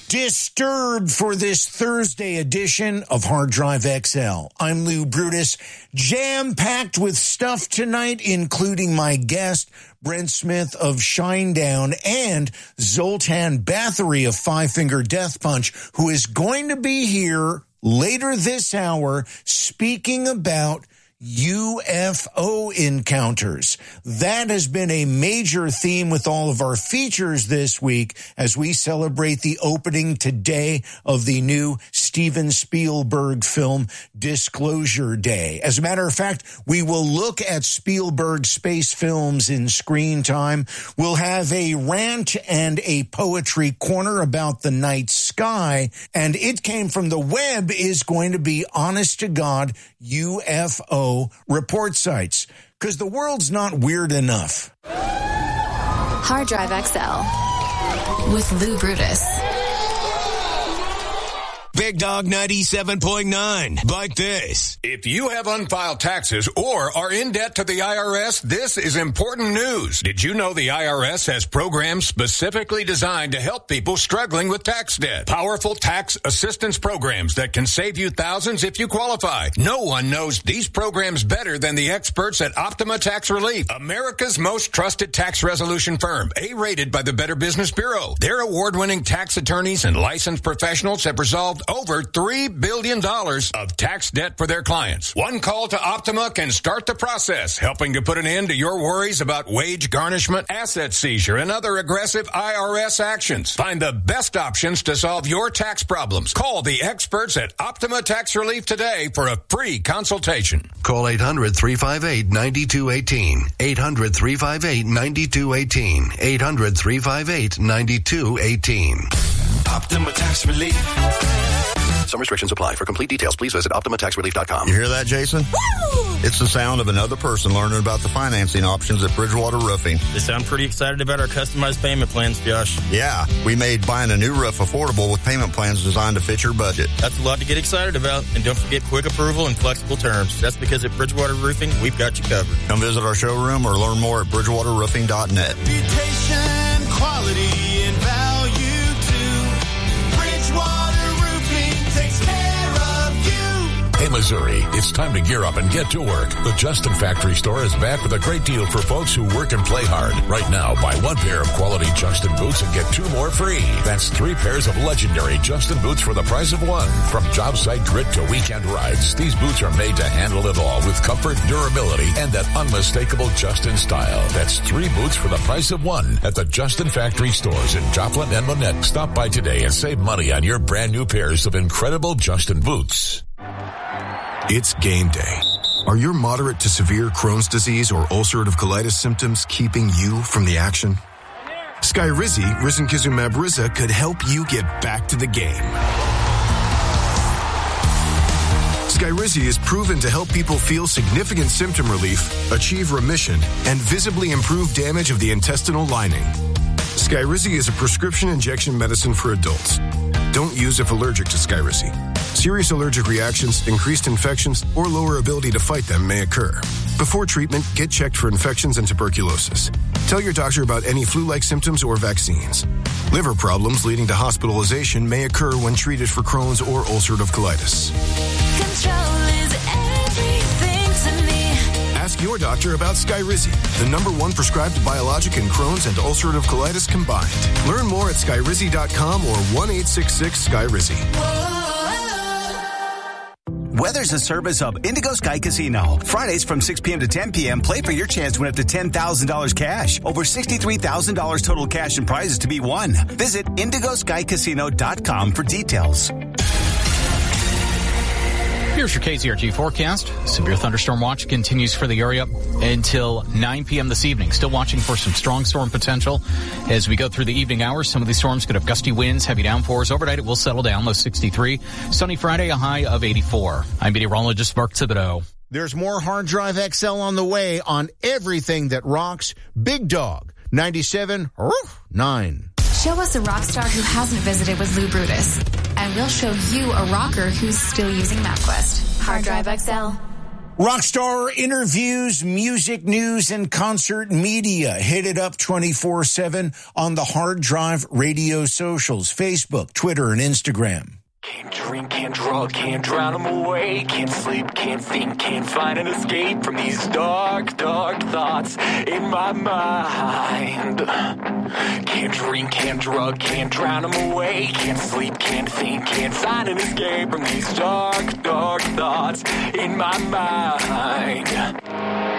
Disturbed for this Thursday edition of Hard Drive XL. I'm Lou Brutus, jam-packed with stuff tonight, including my guest, Brent Smith of Shinedown, and Zoltan Bathory of Five Finger Death Punch, who is going to be here later this hour speaking about UFO encounters. That has been a major theme with all of our features this week as we celebrate the opening today of the new Steven Spielberg film Disclosure Day. As a matter of fact, we will look at Spielberg space films in Screen Time. We'll have a rant and a poetry corner about the night sky, and It Came From the Web is going to be honest to God UFO report sites, because the world's not weird enough. Hard Drive XL with Lou Brutus. Big Dog 97.9. Like this. If you have unfiled taxes or are in debt to the IRS, this is important news. Did you know the IRS has programs specifically designed to help people struggling with tax debt? Powerful tax assistance programs that can save you thousands if you qualify. No one knows these programs better than the experts at Optima Tax Relief, America's most trusted tax resolution firm, A-rated by the Better Business Bureau. Their award-winning tax attorneys and licensed professionals have resolved over $3 billion of tax debt for their clients. One call to Optima can start the process, helping to put an end to your worries about wage garnishment, asset seizure, and other aggressive IRS actions. Find the best options to solve your tax problems. Call the experts at Optima Tax Relief today for a free consultation. Call 800-358-9218. 800-358-9218. 800-358-9218. Optima Tax Relief. Some restrictions apply. For complete details, please visit OptimaTaxRelief.com. You hear that, Jason? Woo! It's the sound of another person learning about the financing options at Bridgewater Roofing. They sound pretty excited about our customized payment plans, Josh. Yeah, we made buying a new roof affordable with payment plans designed to fit your budget. That's a lot to get excited about. And don't forget quick approval and flexible terms. That's because at Bridgewater Roofing, we've got you covered. Come visit our showroom or learn more at BridgewaterRoofing.net. Reputation, quality, and value too. Bridgewater Roofing takes care of you. Hey, Missouri, it's time to gear up and get to work. The Justin Factory Store is back with a great deal for folks who work and play hard. Right now, buy one pair of quality Justin boots and get two more free. That's 3 pairs of legendary Justin boots for the price of one. From job site grit to weekend rides, these boots are made to handle it all with comfort, durability, and that unmistakable Justin style. That's 3 boots for the price of one at the Justin Factory Stores in Joplin and Monette. Stop by today and save money on your brand new pairs of incredible Justin boots. It's game day. Are your moderate to severe Crohn's disease or ulcerative colitis symptoms keeping you from the action? Skyrizi, risankizumab Riza, could help you get back to the game. Skyrizi is proven to help people feel significant symptom relief, achieve remission, and visibly improve damage of the intestinal lining. Skyrizi is a prescription injection medicine for adults. Don't use if allergic to Skyrizi. Serious allergic reactions, increased infections, or lower ability to fight them may occur. Before treatment, get checked for infections and tuberculosis. Tell your doctor about any flu-like symptoms or vaccines. Liver problems leading to hospitalization may occur when treated for Crohn's or ulcerative colitis. Control is everything to me. Ask your doctor about Skyrizi, the #1 prescribed biologic in Crohn's and ulcerative colitis combined. Learn more at Skyrizi.com or 1-866-SKYRIZI. Weather's a service of Indigo Sky Casino. Fridays from 6 p.m. to 10 p.m., play for your chance to win up to $10,000 cash. Over $63,000 total cash and prizes to be won. Visit IndigoSkyCasino.com for details. Here's your KZRG forecast. Severe thunderstorm watch continues for the area until 9 p.m. this evening. Still watching for some strong storm potential as we go through the evening hours. Some of these storms could have gusty winds, heavy downpours. Overnight, it will settle down, low 63. Sunny Friday, a high of 84. I'm meteorologist Mark Thibodeau. There's more Hard Drive XL on the way on everything that rocks. Big Dog 97.9. Show us a rock star who hasn't visited with Lou Brutus, and we'll show you a rocker who's still using MapQuest. Hard Drive XL. Rockstar interviews, music news, and concert media. Hit it up 24/7 on the Hard Drive Radio socials, Facebook, Twitter, and Instagram. Can't drink, can't drug, can't drown them away. Can't sleep, can't think, can't find an escape from these dark, dark thoughts in my mind. Can't drink, can't drug, can't drown them away. Can't sleep, can't think, can't find an escape from these dark, dark thoughts in my mind.